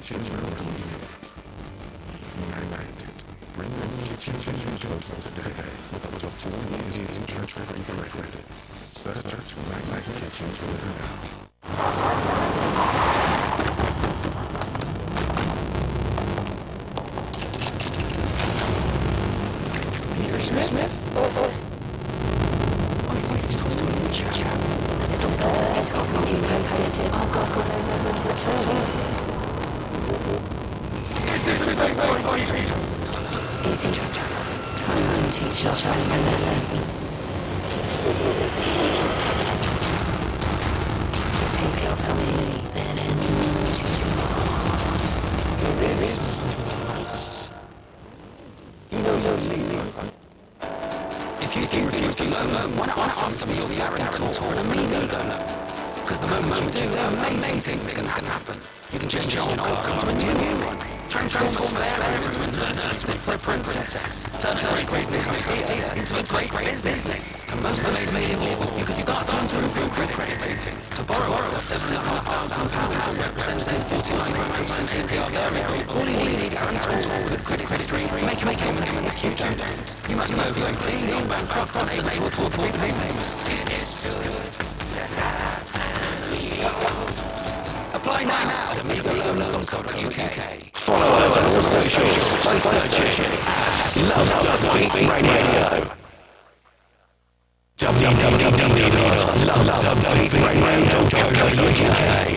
kitchen around you. Magnet. Bring your kitchen close today with a 4 years interest-free credit. Search Magnet Kitchens now. Peter Smith? I think he's talking to a new chap. A little bird told me you posted our bosses for toys. Is this a big boy for you? Is he such a time to teach your friend a lesson? Hey, tell me, there's there is something else. You know me. If you refuse the loan, why not ask me your guarantor for the me? Because the moment you do, amazing things can happen. You can change your old car into a new one. Transform a spare into a nursery for a princess. Turn a great business idea into a great business. And most amazing of all, you can start to improve your credit rating. To borrow up to £7,500 and representing 49% APR variable, all you need is a guarantor with a credit history to make payments if you don't. You must be over 18, non-bankrupt, unable to afford payments. Apply now at amigolovers.co.uk. Follow us on all socials by searching at Love.Beat Radio. www.lovebeatradio.co.uk